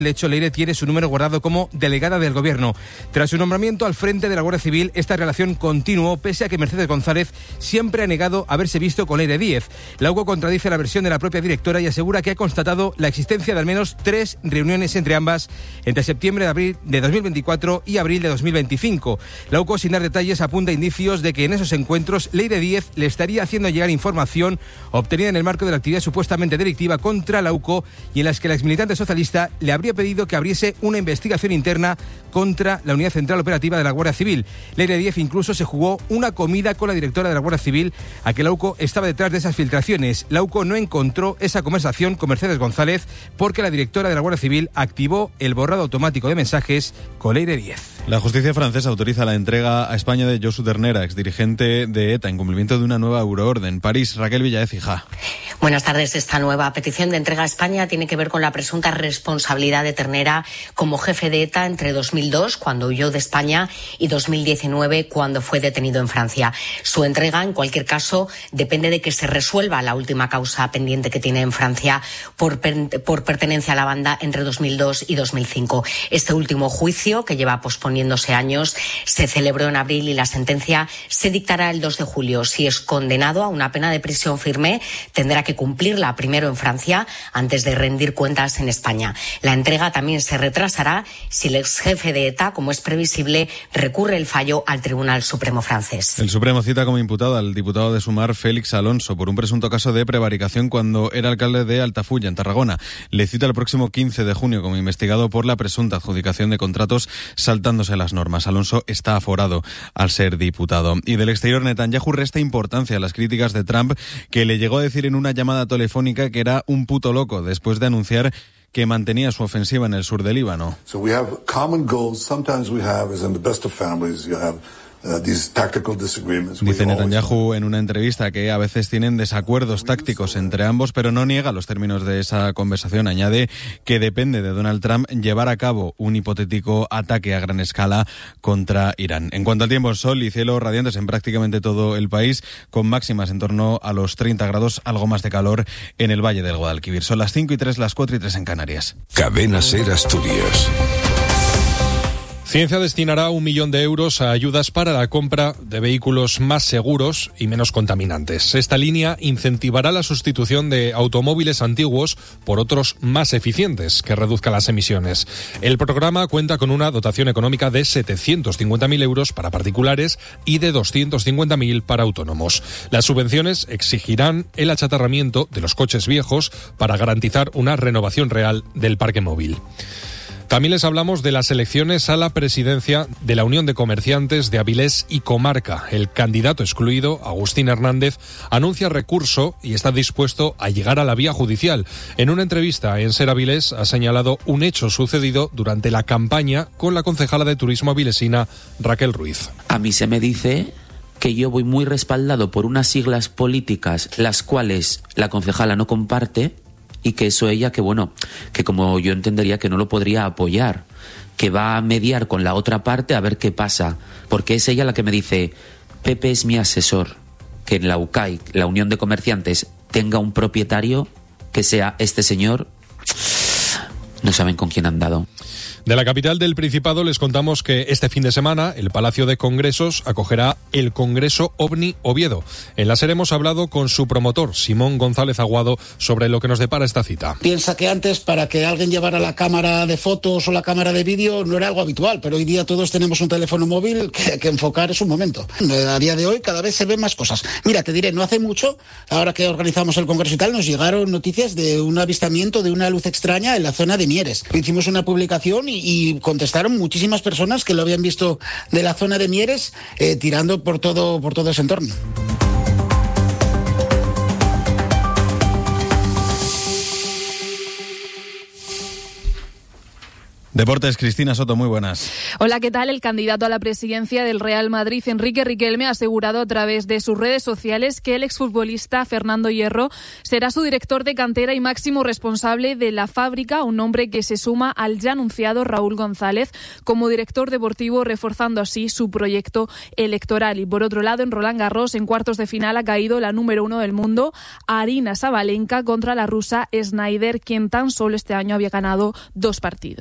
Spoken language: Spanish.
De hecho, Leire tiene su número guardado como delegada del Gobierno. Tras su nombramiento al frente de la Guardia Civil, esta relación continuó pese a que Mercedes González siempre ha negado haberse visto con Leire Díez. La UCO contradice la versión de la propia directora y asegura que ha constatado la existencia de al menos 3 reuniones entre ambas entre septiembre de 2024 y abril de 2025. La UCO, sin dar detalles, apunta indicios de que en esos encuentros Leire Díez le estaría haciendo llegar información obtenida en el marco de la actividad supuestamente delictiva contra la UCO y en las que la exmilitante socialista le habría pedido que abriese una investigación interna contra la Unidad Central Operativa de la Guardia Civil. Leire Díez incluso se jugó una comida con la directora de la Guardia Civil a que la UCO estaba detrás de esas filtraciones. La UCO no encontró esa conversación con Mercedes González porque la directora de la Guardia Civil activó el borrado automático de mensajes con Leire Díez. La justicia francesa autoriza la entrega a España de Josu Ternera, exdirigente de ETA, en cumplimiento de una nueva euroorden. París, Raquel Villaez, Fija. Buenas tardes. Esta nueva petición de entrega a España tiene que ver con la presunta responsabilidad de Ternera como jefe de ETA entre 2002, cuando huyó de España, y 2019, cuando fue detenido en Francia. Su entrega, en cualquier caso, depende de que se resuelva la última causa pendiente que tiene en Francia por pertenencia a la banda entre 2002 y 2005. Este último juicio, que lleva posponiéndose años, se celebró en abril y la sentencia se dictará el 2 de julio. Si es condenado a una pena de prisión firme, tendrá que cumplirla primero en Francia antes de rendir cuentas en España. La entrega también se retrasará si el ex jefe de ETA, como es previsible, recurre el fallo al Tribunal Supremo francés. El Supremo cita como imputado al diputado de Sumar, Félix Alonso, por un presunto caso de prevaricación cuando era alcalde de Altafulla, en Tarragona. Le cita el próximo 15 de junio como investigado por la presunta adjudicación de contratos saltándose las normas. Alonso está aforado al ser diputado. Y del exterior, Netanyahu resta importancia a las críticas de Trump, que le llegó a decir en una llamada telefónica que era un puto loco después de anunciar que mantenía su ofensiva en el sur del Líbano. So we have common goals. Sometimes we have, as in the best of families, you have Dice Netanyahu en una entrevista que a veces tienen desacuerdos tácticos entre ambos, pero no niega los términos de esa conversación. Añade que depende de Donald Trump llevar a cabo un hipotético ataque a gran escala contra Irán. En cuanto al tiempo, sol y cielo radiantes en prácticamente todo el país, con máximas en torno a los 30 grados, algo más de calor en el Valle del Guadalquivir. Son las 5:03, las 4:03 en Canarias. Cadena SER Asturias. Ciencia destinará 1 millón de euros a ayudas para la compra de vehículos más seguros y menos contaminantes. Esta línea incentivará la sustitución de automóviles antiguos por otros más eficientes que reduzcan las emisiones. El programa cuenta con una dotación económica de 750.000 euros para particulares y de 250.000 para autónomos. Las subvenciones exigirán el achatarramiento de los coches viejos para garantizar una renovación real del parque móvil. También les hablamos de las elecciones a la presidencia de la Unión de Comerciantes de Avilés y Comarca. El candidato excluido, Agustín Hernández, anuncia recurso y está dispuesto a llegar a la vía judicial. En una entrevista en SER Avilés ha señalado un hecho sucedido durante la campaña con la concejala de turismo avilesina, Raquel Ruiz. A mí se me dice que yo voy muy respaldado por unas siglas políticas las cuales la concejala no comparte, y que eso ella, que bueno, que como yo entendería que no lo podría apoyar, que va a mediar con la otra parte a ver qué pasa, porque es ella la que me dice: Pepe es mi asesor, que en la UCAI, la Unión de Comerciantes, tenga un propietario que sea este señor. No saben con quién han dado. De la capital del Principado les contamos que este fin de semana el Palacio de Congresos acogerá el Congreso OVNI Oviedo. En la SER hemos hablado con su promotor, Simón González Aguado, sobre lo que nos depara esta cita. Piensa que antes, para que alguien llevara la cámara de fotos o la cámara de vídeo, no era algo habitual, pero hoy día todos tenemos un teléfono móvil que enfocar es un momento. A día de hoy cada vez se ven más cosas. Mira, te diré, no hace mucho, ahora que organizamos el Congreso y tal, nos llegaron noticias de un avistamiento de una luz extraña en la zona de Mieres. Hicimos una publicación y contestaron muchísimas personas que lo habían visto de la zona de Mieres, tirando por todo ese entorno. Deportes, Cristina Soto, muy buenas. Hola, ¿qué tal? El candidato a la presidencia del Real Madrid, Enrique Riquelme, ha asegurado a través de sus redes sociales que el exfutbolista Fernando Hierro será su director de cantera y máximo responsable de la fábrica, un nombre que se suma al ya anunciado Raúl González como director deportivo, reforzando así su proyecto electoral. Y por otro lado, en Roland Garros, en cuartos de final, ha caído la número 1 del mundo, Aryna Sabalenka, contra la rusa Snyder, quien tan solo este año había ganado 2 partidos.